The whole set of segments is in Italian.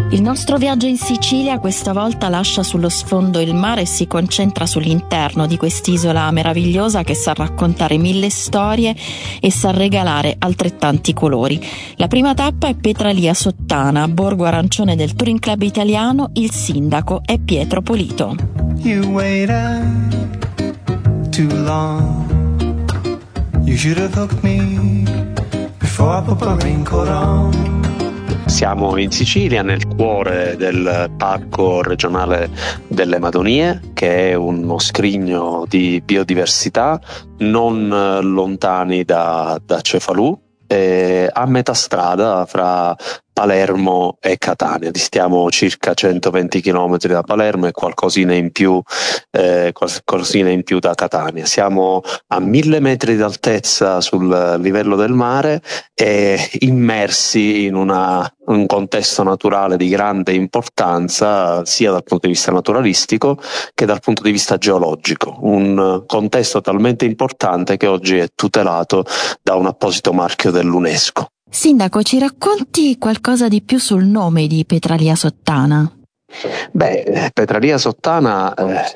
Il nostro viaggio in Sicilia questa volta lascia sullo sfondo il mare e si concentra sull'interno di quest'isola meravigliosa che sa raccontare 1000 storie e sa regalare altrettanti colori. La prima tappa è Petralia Sottana, borgo arancione del Touring Club italiano. Il sindaco è Pietro Polito. You waited too long. You should have hooked me before I put my raincoat on. Siamo in Sicilia, nel cuore del Parco regionale delle Madonie, che è uno scrigno di biodiversità, non lontani da Cefalù, a metà strada fra Palermo e Catania. Distiamo circa 120 km da Palermo e qualcosina in più da Catania. Siamo a 1000 metri d'altezza sul livello del mare e immersi in un contesto naturale di grande importanza sia dal punto di vista naturalistico che dal punto di vista geologico. Un contesto talmente importante che oggi è tutelato da un apposito marchio dell'UNESCO. Sindaco, ci racconti qualcosa di più sul nome di Petralia Sottana? Petralia Sottana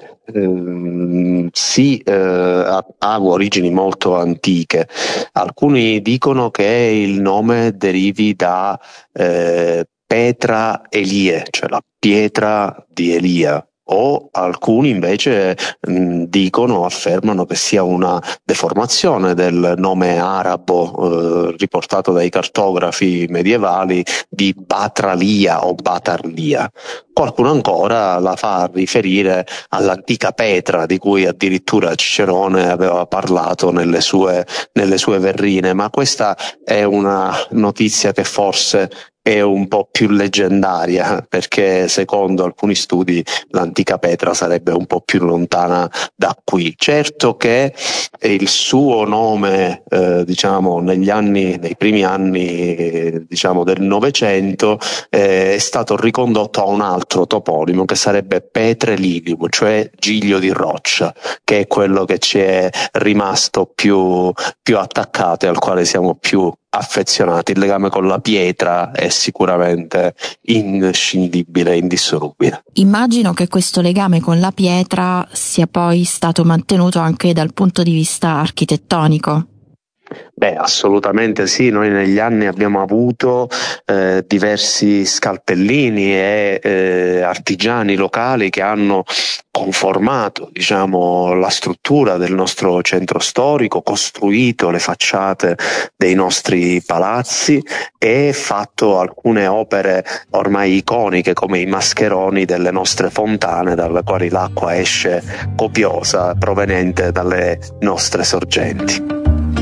ha origini molto antiche. Alcuni dicono che il nome derivi da Petra Elie, cioè la pietra di Elia. O alcuni invece affermano che sia una deformazione del nome arabo riportato dai cartografi medievali di Batralia o Batarlia. Qualcuno ancora la fa riferire all'antica Petra, di cui addirittura Cicerone aveva parlato nelle sue verrine, ma questa è una notizia che forse è un po' più leggendaria, perché secondo alcuni studi l'antica Petra sarebbe un po' più lontana da qui. Certo che il suo nome, nei primi anni del Novecento, è stato ricondotto a un altro toponimo che sarebbe Petre Lilium, cioè giglio di roccia, che è quello che ci è rimasto più attaccato e al quale siamo più affezionati. Il legame con la pietra è sicuramente inscindibile, indissolubile. Immagino che questo legame con la pietra sia poi stato mantenuto anche dal punto di vista architettonico. Assolutamente sì, noi negli anni abbiamo avuto diversi scalpellini e artigiani locali che hanno conformato, la struttura del nostro centro storico, costruito le facciate dei nostri palazzi e fatto alcune opere ormai iconiche come i mascheroni delle nostre fontane, dalle quali l'acqua esce copiosa proveniente dalle nostre sorgenti.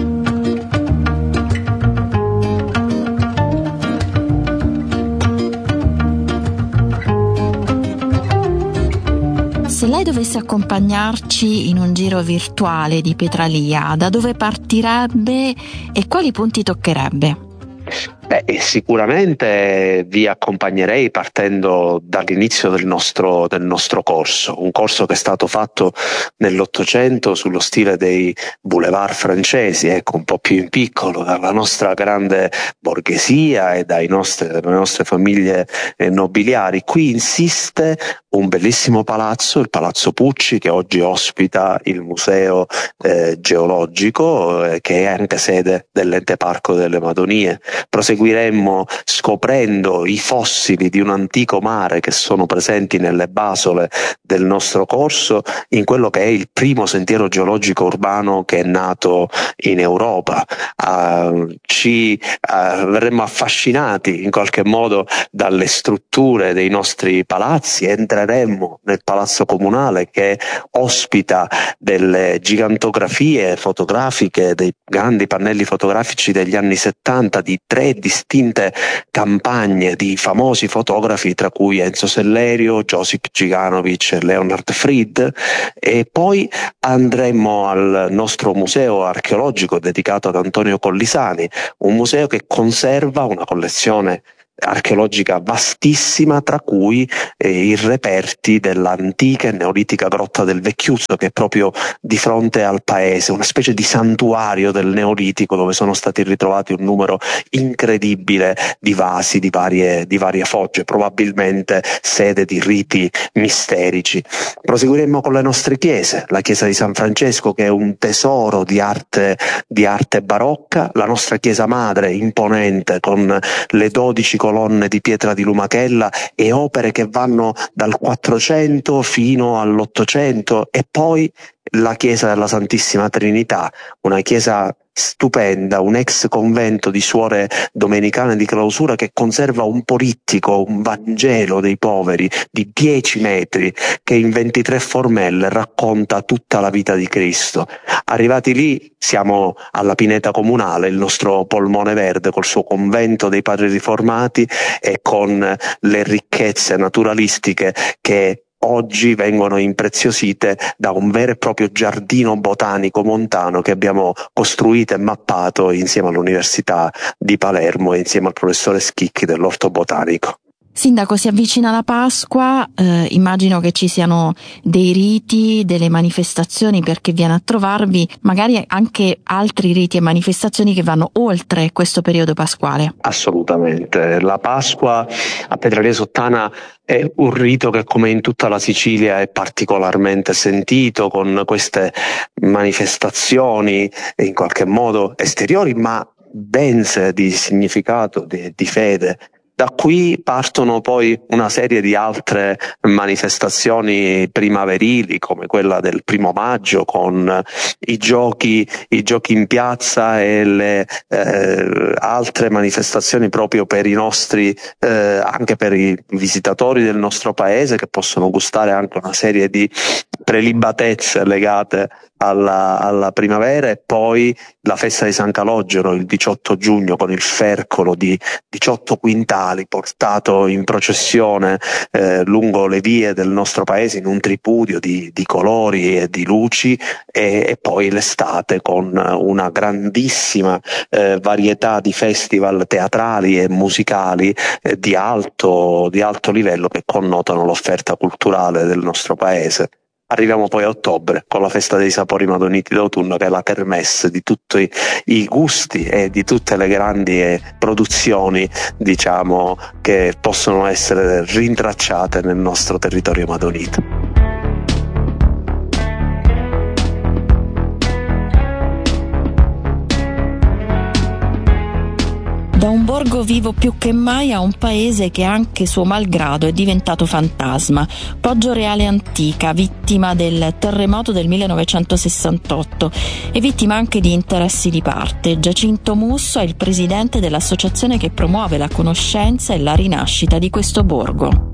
Se lei dovesse accompagnarci in un giro virtuale di Petralia, da dove partirebbe e quali punti toccherebbe? Sicuramente vi accompagnerei partendo dall'inizio del nostro corso, un corso che è stato fatto nell'Ottocento sullo stile dei boulevard francesi, un po' più in piccolo, dalla nostra grande borghesia e dalle nostre famiglie nobiliari. Qui insiste un bellissimo palazzo, il Palazzo Pucci, che oggi ospita il Museo Geologico, che è anche sede dell'Ente Parco delle Madonie. Proseguiremmo scoprendo i fossili di un antico mare che sono presenti nelle basole del nostro corso, in quello che è il primo sentiero geologico urbano che è nato in Europa. Verremmo affascinati in qualche modo dalle strutture dei nostri palazzi. Entreremmo nel Palazzo Comunale, che ospita delle gigantografie fotografiche, dei grandi pannelli fotografici degli anni 70 di 3 distinte campagne di famosi fotografi, tra cui Enzo Sellerio, Josip Giganovic e Leonard Fried. E poi andremo al nostro museo archeologico dedicato ad Antonio Collisani, un museo che conserva una collezione archeologica vastissima, tra cui i reperti dell'antica e neolitica grotta del Vecchiuzzo, che è proprio di fronte al paese, una specie di santuario del Neolitico dove sono stati ritrovati un numero incredibile di vasi di varie fogge, probabilmente sede di riti misterici. Proseguiremo con le nostre chiese, la chiesa di San Francesco, che è un tesoro di arte barocca, la nostra chiesa madre imponente con le 12 colonne di pietra di Lumachella e opere che vanno dal 400 fino all'800, e poi la chiesa della Santissima Trinità, una chiesa stupenda, un ex convento di suore domenicane di clausura che conserva un polittico, un Vangelo dei poveri di 10 metri che in 23 formelle racconta tutta la vita di Cristo. Arrivati lì siamo alla Pineta Comunale, il nostro polmone verde col suo convento dei padri riformati e con le ricchezze naturalistiche che oggi vengono impreziosite da un vero e proprio giardino botanico montano che abbiamo costruito e mappato insieme all'Università di Palermo e insieme al professore Schicchi dell'Orto Botanico. Sindaco, si avvicina la Pasqua, immagino che ci siano dei riti, delle manifestazioni per chi viene a trovarvi, magari anche altri riti e manifestazioni che vanno oltre questo periodo pasquale. Assolutamente, la Pasqua a Pietralia Sottana è un rito che, come in tutta la Sicilia, è particolarmente sentito, con queste manifestazioni in qualche modo esteriori ma dense di significato, di fede. Da qui partono poi una serie di altre manifestazioni primaverili, come quella del 1° maggio con i giochi in piazza e le altre manifestazioni proprio per i nostri, anche per i visitatori del nostro paese, che possono gustare anche una serie di prelibatezze legate alla primavera, e poi la festa di San Calogero il 18 giugno con il fercolo di 18 quintali portato in processione lungo le vie del nostro paese in un tripudio di colori e di luci, e poi l'estate con una grandissima varietà di festival teatrali e musicali di alto livello che connotano l'offerta culturale del nostro paese. Arriviamo poi a ottobre con la festa dei sapori madoniti d'autunno, che è la kermesse di tutti i gusti e di tutte le grandi produzioni, diciamo, che possono essere rintracciate nel nostro territorio madonito. Da un borgo vivo più che mai a un paese che anche suo malgrado è diventato fantasma. Poggioreale Antica, vittima del terremoto del 1968 e vittima anche di interessi di parte. Giacinto Musso è il presidente dell'associazione che promuove la conoscenza e la rinascita di questo borgo.